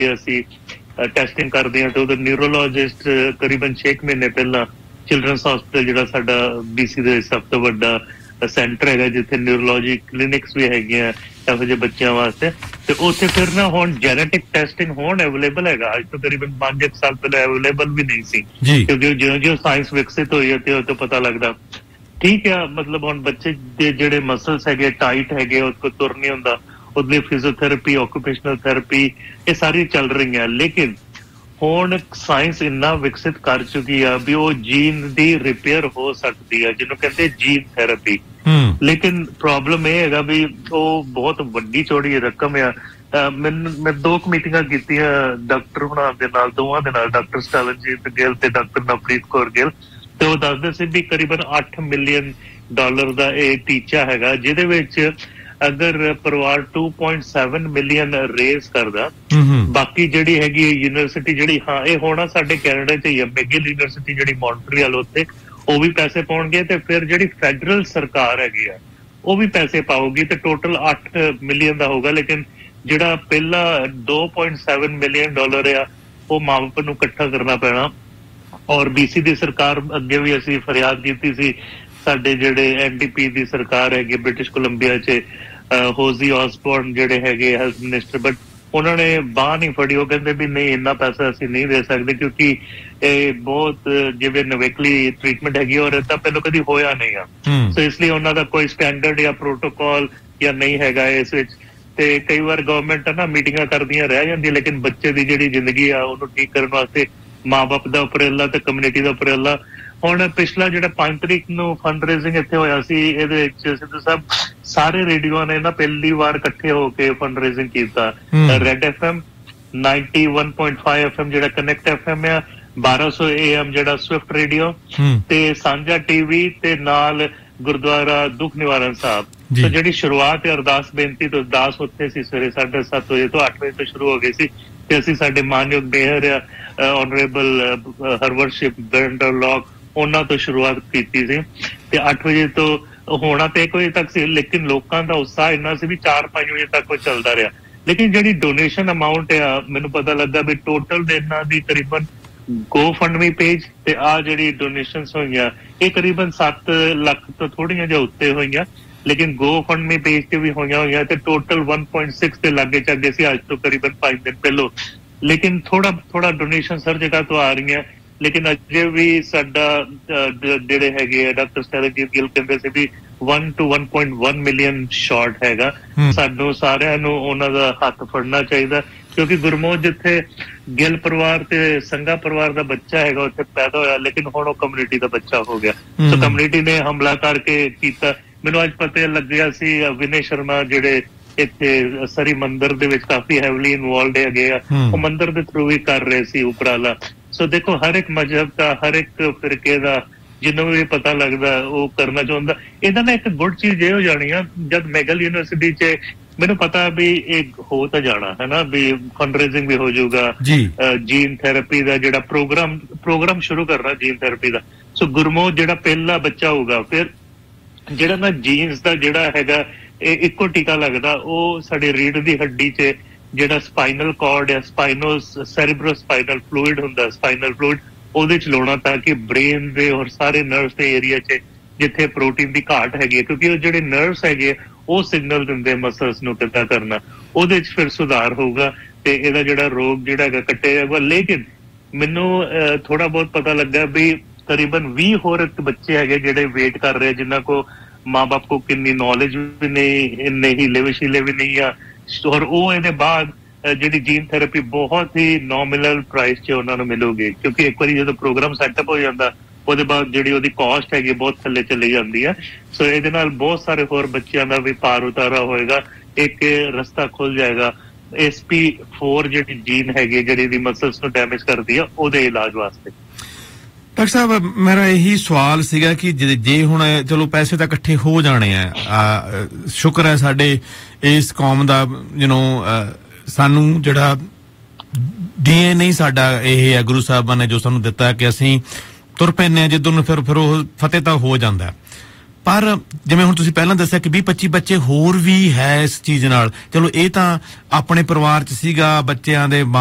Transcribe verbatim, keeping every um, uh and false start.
ਅਸੀਂ ਟੈਸਟਿੰਗ ਕਰਦੇ ਹਾਂ ਤੇ ਉਹਦਾ ਨਿਊਰੋਲੋਜਿਸਟ ਕਰੀਬਨ ਛੇ ਮਹੀਨੇ ਪਹਿਲਾਂ ਚਿਲਡਰਨਸ ਹਸਪੀਟਲ ਜਿਹੜਾ ਸਾਡਾ ਬੀਸੀ ਦੇ ਸਭ ਤੋਂ ਵੱਡਾ ਸੈਂਟਰ ਹੈਗਾ ਜਿੱਥੇ ਨਿਊਰੋਲੋਜੀ ਕਲੀਨਿਕਸ ਵੀ ਹੈਗੀਆਂ ਇਹੋ ਜਿਹੇ ਬੱਚਿਆਂ ਵਾਸਤੇ ਤੇ ਉੱਥੇ ਫਿਰ ਨਾ ਹੁਣ ਜੈਨੇਟਿਕ ਟੈਸਟਿੰਗ ਹੁਣ ਅਵੇਲੇਬਲ ਹੈਗਾ ਅੱਜ ਤੋਂ ਕਰੀਬਨ ਪੰਜ ਸਾਲ ਪਹਿਲਾਂ ਅਵੇਲੇਬਲ ਵੀ ਨਹੀਂ ਸੀ ਕਿਉਂਕਿ ਜਿਉਂ ਜਿਉਂ ਸਾਇੰਸ ਵਿਕਸਿਤ ਹੋਈ ਹੈ ਤੇ ਉਹ ਤੋਂ ਪਤਾ ਲੱਗਦਾ ਠੀਕ ਆ ਮਤਲਬ ਹੁਣ ਬੱਚੇ ਦੇ ਜਿਹੜੇ ਮਸਲਸ ਹੈਗੇ ਟਾਈਟ ਹੈਗੇ ਉਹ ਕੋਲ ਤੁਰ ਨਹੀਂ ਹੁੰਦਾ ਉਹਦੇ ਲਈ ਫਿਜ਼ੀਓਥੈਰੇਪੀ ਆਕੂਪੇਸ਼ਨਲ ਥੈਰੇਪੀ ਇਹ ਸਾਰੀ ਚੱਲ ਰਹੀਆਂ ਲੇਕਿਨ ਹੁਣ ਸਾਇੰਸ ਇੰਨਾ ਵਿਕਸਿਤ ਕਰ ਚੁੱਕੀ ਆ ਵੀ ਉਹ ਜੀਨ ਦੀ ਰਿਪੇਅਰ ਹੋ ਸਕਦੀ ਆ ਜਿਹਨੂੰ ਕਹਿੰਦੇ ਜੀਨ ਥੈਰੇਪੀ ਲੇਕਿਨ ਪ੍ਰੋਬਲਮ ਇਹ ਹੈਗਾ ਵੀ ਉਹ ਬਹੁਤ ਵੱਡੀ ਚੌੜੀ ਰਕਮ ਆ ਮੈਨੂੰ ਮੈਂ ਦੋ ਕੁ ਮੀਟਿੰਗਾਂ ਕੀਤੀਆਂ ਡਾਕਟਰ ਹੁਣਾਂ ਦੇ ਨਾਲ ਦੋਵਾਂ ਦੇ ਨਾਲ ਡਾਕਟਰ ਸਟੈਲਨਜੀਤ ਗਿੱਲ ਤੇ ਡਾਕਟਰ ਨਵਪ੍ਰੀਤ ਕੌਰ ਗਿੱਲ ਤੇ ਉਹ ਦੱਸਦੇ ਸੀ ਵੀ ਕਰੀਬਨ ਅੱਠ ਮਿਲੀਅਨ ਡਾਲਰ ਦਾ ਇਹ ਟੀਚਾ ਹੈਗਾ ਜਿਹਦੇ ਵਿੱਚ ਅਗਰ ਪਰਿਵਾਰ two point seven million raise ਕਰਦਾ ਬਾਕੀ ਜਿਹੜੀ ਹੈਗੀ ਯੂਨੀਵਰਸਿਟੀ ਜਿਹੜੀ ਹਾਂ ਇਹ ਹੋਣਾ ਸਾਡੇ ਕੈਨੇਡਾ ਚ ਹੀ ਆ ਮੈਗਿਲ ਯੂਨੀਵਰਸਿਟੀ ਜਿਹੜੀ ਮੌਂਟਰੀਅਲ ਉੱਥੇ ਉਹ ਵੀ ਪੈਸੇ ਪਾਉਣਗੇ ਤੇ ਫਿਰ ਜਿਹੜੀ ਫੈਡਰਲ ਸਰਕਾਰ ਹੈਗੀ ਆ ਉਹ ਵੀ ਪੈਸੇ ਪਾਉਗੀ ਤੇ ਟੋਟਲ ਅੱਠ ਮਿਲੀਅਨ ਦਾ ਹੋਊਗਾ ਲੇਕਿਨ ਜਿਹੜਾ ਪਹਿਲਾ two point seven million dollar ਆ ਉਹ ਮਾਂ-ਬਾਪ ਨੂੰ ਇਕੱਠਾ ਕਰਨਾ ਪੈਣਾ ਔਰ ਬੀਸੀ ਦੀ ਸਰਕਾਰ ਅੱਗੇ ਵੀ ਅਸੀਂ ਫਰਿਆਦ ਕੀਤੀ ਸੀ ਸਾਡੇ ਜਿਹੜੇ ਐਨਡੀਪੀ ਦੀ ਸਰਕਾਰ ਹੈਗੀ ਬ੍ਰਿਟਿਸ਼ ਕੋਲੰਬੀਆ ਚ ਹੋਜ਼ੀ ਆਸਬੋਰਨ ਜਿਹੜੇ ਹੈਗੇ ਹੈਲਥ ਮਿਨਿਸਟਰ ਬਟ ਉਹਨਾਂ ਨੇ ਬਾਂਹ ਨਹੀਂ ਫੜੀ ਉਹ ਕਹਿੰਦੇ ਵੀ ਨਹੀਂ ਇੰਨਾ ਪੈਸਾ ਅਸੀਂ ਨਹੀਂ ਦੇ ਸਕਦੇ ਕਿਉਂਕਿ ਇਹ ਬਹੁਤ ਜਿਵੇਂ ਨਵੇਕਲੀ ਟ੍ਰੀਟਮੈਂਟ ਹੈਗੀ ਔਰ ਏਦਾਂ ਪਹਿਲਾਂ ਕਦੀ ਹੋਇਆ ਨਹੀਂ ਆ ਸੋ ਇਸ ਲਈ ਉਹਨਾਂ ਦਾ ਕੋਈ ਸਟੈਂਡਰਡ ਜਾਂ ਪ੍ਰੋਟੋਕਾਲ ਜਾਂ ਨਹੀਂ ਹੈਗਾ ਇਸ ਵਿੱਚ ਤੇ ਕਈ ਵਾਰ ਗਵਰਨਮੈਂਟ ਨਾ ਮੀਟਿੰਗਾਂ ਕਰਦੀਆਂ ਰਹਿ ਜਾਂਦੀਆਂ ਲੇਕਿਨ ਬੱਚੇ ਦੀ ਜਿਹੜੀ ਜ਼ਿੰਦਗੀ ਆ ਉਹਨੂੰ ਠੀਕ ਕਰਨ ਵਾਸਤੇ ਮਾਂ-ਬਾਪ ਦਾ ਉਪਰਾਲਾ ਤੇ ਕਮਿਊਨਿਟੀ ਦਾ ਉਪਰਾਲਾ ਹੁਣ ਪਿਛਲਾ ਜਿਹੜਾ ਪੰਜ ਤਰੀਕ ਨੂੰ ਫੰਡ ਰੇਜ਼ਿੰਗ ਇੱਥੇ ਹੋਇਆ ਸੀ ਇਹਦੇ ਵਿੱਚ ਸਿੱਧੂ ਸਾਹਿਬ ਸਾਰੇ ਰੇਡੀਓ ਨੇ ਨਾ ਪਹਿਲੀ ਵਾਰ ਇਕੱਠੇ ਹੋ ਕੇ ਫੰਡ ਰੇਜ਼ਿੰਗ ਕੀਤਾ red F M ninety-one point five F M ਜਿਹੜਾ ਕਨੈਕਟ ਐਫ ਐਮ ਆ twelve hundred ਏ ਐਮ ਜਿਹੜਾ ਸਵਿਫਟ ਰੇਡੀਓ ਤੇ ਸਾਂਝਾ ਟੀਵੀ ਤੇ ਨਾਲ ਗੁਰਦੁਆਰਾ ਦੁੱਖ ਨਿਵਾਰਨ ਸਾਹਿਬ ਤੇ ਜਿਹੜੀ ਸ਼ੁਰੂਆਤ ਹੈ ਅਰਦਾਸ ਬੇਨਤੀ ਤੋਂ ਅਰਦਾਸ ਉੱਥੇ ਸੀ ਸਵੇਰੇ ਸਾਢੇ ਸੱਤ ਵਜੇ ਤੋਂ ਅੱਠ ਵਜੇ ਤੋਂ ਸ਼ੁਰੂ ਹੋ ਗਈ ਸੀ ਤੇ ਅਸੀਂ ਸਾਡੇ ਮਾਨਯੋਗ ਮੇਅਰ ਆਨਰੇਬਲ ਹਰਵਰਸ਼ਿਪ ਬੈਂਡਰ ਲੌਕ ਉਹਨਾਂ ਤੋਂ ਸ਼ੁਰੂਆਤ ਕੀਤੀ ਸੀ ਤੇ ਅੱਠ ਵਜੇ ਤੋਂ ਹੋਣਾ ਤੇ ਇੱਕ ਵਜੇ ਤੱਕ ਸੀ ਲੇਕਿਨ ਲੋਕਾਂ ਦਾ ਉਤਸ਼ਾਹ ਇੰਨਾ ਸੀ ਵੀ ਚਾਰ ਪੰਜ ਵਜੇ ਤੱਕ ਉਹ ਚੱਲਦਾ ਰਿਹਾ ਲੇਕਿਨ ਜਿਹੜੀ ਡੋਨੇਸ਼ਨ ਅਮਾਊਂਟ ਆ ਮੈਨੂੰ ਪਤਾ ਲੱਗਾ ਵੀ ਟੋਟਲ ਦੇ ਇਹਨਾਂ ਦੀ ਕਰੀਬਨ GoFundMe ਪੇਜ ਤੇ ਆ ਜਿਹੜੀ ਡੋਨੇਸ਼ਨਸ ਹੋਈਆਂ ਇਹ ਕਰੀਬਨ ਸੱਤ ਲੱਖ ਤੋਂ ਥੋੜੀਆਂ ਜਿਹਾ ਉੱਤੇ ਹੋਈਆਂ ਲੇਕਿਨ GoFundMe ਪੇਜ ਤੇ ਵੀ ਹੋਈਆਂ ਹੋਈਆਂ ਤੇ ਟੋਟਲ one point six ਦੇ ਲਾਗੇ ਚੱਗੇ ਸੀ ਅੱਜ ਤੋਂ ਕਰੀਬਨ ਪੰਜ ਦਿਨ ਪਹਿਲੋਂ ਲੇਕਿਨ ਥੋੜਾ ਥੋੜਾ ਡੋਨੇਸ਼ਨ ਹਰ ਜਗ੍ਹਾ ਤੋਂ ਆ ਰਹੀਆਂ ਲੇਕਿਨ ਅਜੇ ਵੀ ਸਾਡਾ ਜਿਹੜੇ ਹੈਗੇ ਆ ਡਾਕਟਰ ਸਟੈਲਨਜੀਤ ਗਿੱਲ ਕਹਿੰਦੇ ਸੀ ਵੀ one to one point one million short ਹੈਗਾ ਸਾਨੂੰ ਸਾਰਿਆਂ ਨੂੰ ਉਹਨਾਂ ਦਾ ਹੱਥ ਫੜਨਾ ਚਾਹੀਦਾ ਕਿਉਂਕਿ ਗੁਰਮੋਹ ਜਿੱਥੇ ਗਿੱਲ ਪਰਿਵਾਰ ਤੇ ਸੰਘਾ ਪਰਿਵਾਰ ਦਾ ਬੱਚਾ ਹੈਗਾ ਉੱਥੇ ਪੈਦਾ ਹੋਇਆ ਲੇਕਿਨ ਹੁਣ ਉਹ ਕਮਿਊਨਿਟੀ ਦਾ ਬੱਚਾ ਹੋ ਗਿਆ ਸੋ ਕਮਿਊਨਿਟੀ ਨੇ ਹਮਲਾ ਕਰਕੇ ਕੀਤਾ ਮੈਨੂੰ ਅੱਜ ਪਤਾ ਲੱਗਿਆ ਸੀ ਵਿਨੇ ਸ਼ਰਮਾ ਜਿਹੜੇ ਇੱਥੇ ਸਰੀ ਮੰਦਿਰ ਦੇ ਵਿੱਚ ਕਾਫੀ ਹੈਵਲੀ ਇਨਵੋਲਵਡ ਹੈਗੇ ਆ ਉਹ ਮੰਦਿਰ ਦੇ ਥਰੂ ਵੀ ਕਰ ਰਹੇ ਸੀ ਉਪਰਾਲਾ ਸੋ ਦੇਖੋ ਹਰ ਇੱਕ ਮਜ਼ਹਬ ਦਾ ਹਰ ਇੱਕ ਫਿਰਕੇ ਦਾ ਜਿਹਨੂੰ ਵੀ ਪਤਾ ਲੱਗਦਾ ਉਹ ਕਰਨਾ ਚਾਹੁੰਦਾ ਇਹਦਾ ਨਾ ਇੱਕ ਗੁੱਡ ਚੀਜ਼ ਇਹ ਹੋ ਜਾਣੀ ਆ ਜਦ ਮੈਗਲ ਯੂਨੀਵਰਸਿਟੀ ਚ ਮੈਨੂੰ ਪਤਾ ਵੀ ਇਹ ਹੋ ਤਾਂ ਜਾਣਾ ਹੈ ਨਾ ਵੀ ਫੰਡ ਰੇਜ਼ਿੰਗ ਵੀ ਹੋ ਜਾਊਗਾ ਜੀਨ ਥੈਰੇਪੀ ਦਾ ਜਿਹੜਾ ਪ੍ਰੋਗਰਾਮ ਪ੍ਰੋਗਰਾਮ ਸ਼ੁਰੂ ਕਰਨਾ ਜੀਨ ਥੈਰੇਪੀ ਦਾ ਸੋ ਗੁਰਮੋਹ ਜਿਹੜਾ ਪਹਿਲਾ ਬੱਚਾ ਹੋਊਗਾ ਫਿਰ ਜਿਹੜਾ ਨਾ ਜੀਨਸ ਦਾ ਜਿਹੜਾ ਹੈਗਾ ਇਹ ਇੱਕੋ ਟੀਕਾ ਲੱਗਦਾ ਉਹ ਸਾਡੇ ਰੀੜ ਦੀ ਹੱਡੀ ਚ ਜਿਹੜਾ ਸਪਾਈਨਲ ਕਾਰਡ ਜਾਂ ਸਪਾਈਨੋ ਸੈਰੀਬਰੋ ਸਪਾਈਨਲ ਫਲੂਇਡ ਹੁੰਦਾ ਸਪਾਈਨਲ ਫਲੂਇਡ ਉਹਦੇ ਚ ਲਾਉਣਾ ਤਾਂ ਕਿ ਬ੍ਰੇਨ ਦੇ ਔਰ ਸਾਰੇ ਨਰਵਸ ਦੇ ਏਰੀਆ ਚ ਜਿੱਥੇ ਪ੍ਰੋਟੀਨ ਦੀ ਘਾਟ ਹੈਗੀ ਹੈ ਕਿਉਂਕਿ ਉਹ ਜਿਹੜੇ ਨਰਵਸ ਹੈਗੇ ਉਹ ਸਿਗਨਲ ਦਿੰਦੇ ਮਸਲਸ ਨੂੰ ਕਿੱਦਾਂ ਕਰਨਾ ਉਹਦੇ ਚ ਫਿਰ ਸੁਧਾਰ ਹੋਊਗਾ ਤੇ ਇਹਦਾ ਜਿਹੜਾ ਰੋਗ ਜਿਹੜਾ ਹੈਗਾ ਕੱਟਿਆ ਜਾਊਗਾ ਲੇਕਿਨ ਮੈਨੂੰ ਥੋੜਾ ਬਹੁਤ ਪਤਾ ਲੱਗਾ ਵੀ ਕਰੀਬਨ ਵੀਹ ਹੋਰ ਬੱਚੇ ਹੈਗੇ ਜਿਹੜੇ ਵੇਟ ਕਰ ਰਹੇ ਜਿਨ੍ਹਾਂ ਕੋ ਮਾਂ ਬਾਪ ਕੋ ਕਿੰਨੀ ਨੌਲੇਜ ਵੀ ਨਹੀਂ ਇੰਨੇ ਹੀਲੇ ਵਸ਼ੀਲੇ ਵੀ ਨਹੀਂ ਆ ਔਰ ਉਹ ਇਹਦੇ ਬਾਅਦ ਜਿਹੜੀ ਜੀਨ ਥੈਰੇਪੀ ਬਹੁਤ ਹੀ ਨੋਮੀਨਲ ਪ੍ਰਾਈਸ 'ਚ ਉਹਨਾਂ ਨੂੰ ਮਿਲੂਗੀ ਕਿਉਂਕਿ ਇੱਕ ਵਾਰੀ ਜਦੋਂ ਪ੍ਰੋਗਰਾਮ ਸੈਟਅਪ ਹੋ ਜਾਂਦਾ ਉਹਦੇ ਬਾਅਦ ਜਿਹੜੀ ਉਹਦੀ ਕਾਸਟ ਹੈਗੀ ਬਹੁਤ ਥੱਲੇ ਚਲੀ ਜਾਂਦੀ ਹੈ ਸੋ ਇਹਦੇ ਨਾਲ ਬਹੁਤ ਸਾਰੇ ਹੋਰ ਬੱਚਿਆਂ ਦਾ ਵੀ ਪਾਰ ਉਤਾਰਾ ਹੋਏਗਾ ਇੱਕ ਰਸਤਾ ਖੁੱਲ ਜਾਏਗਾ ਐਸ ਪੀ four ਜਿਹੜੀ ਜੀਨ ਹੈਗੀ ਜਿਹੜੀ ਦੀ ਮਸਲਸ ਨੂੰ ਡੈਮੇਜ ਕਰਦੀ ਆ ਉਹਦੇ ਇਲਾਜ ਵਾਸਤੇ ਡਾਕਟਰ ਸਾਹਿਬ ਮੇਰਾ ਇਹੀ ਸਵਾਲ ਸੀਗਾ ਕਿ ਜੇ ਹੁਣ ਚਲੋ ਪੈਸੇ ਤਾਂ ਇਕੱਠੇ ਹੋ ਜਾਣੇ ਆ ਸ਼ੁਕਰ ਹੈ ਸਾਡੇ ਇਸ ਕੌਮ ਦਾ ਯੂ ਨੋ ਸਾਨੂੰ ਜਿਹੜਾ ਡੀ ਐਨ ਏ ਸਾਡਾ ਇਹ ਹੈ ਗੁਰੂ ਸਾਹਿਬਾਂ ਨੇ ਜੋ ਸਾਨੂੰ ਦਿੱਤਾ ਕਿ ਅਸੀਂ ਤੁਰ ਪੈਂਦੇ ਹਾਂ ਜਿੱਦੋਂ ਨੂੰ ਫਿਰ ਫਿਰ ਉਹ ਫਤਿਹ ਤਾਂ ਹੋ ਜਾਂਦਾ ਪਰ ਜਿਵੇਂ ਹੁਣ ਤੁਸੀਂ ਪਹਿਲਾਂ ਦੱਸਿਆ ਕਿ ਵੀਹ ਪੱਚੀ ਬੱਚੇ ਹੋਰ ਵੀ ਹੈ ਇਸ ਚੀਜ਼ ਨਾਲ ਚਲੋ ਇਹ ਤਾਂ ਆਪਣੇ ਪਰਿਵਾਰ 'ਚ ਸੀਗਾ ਬੱਚਿਆਂ ਦੇ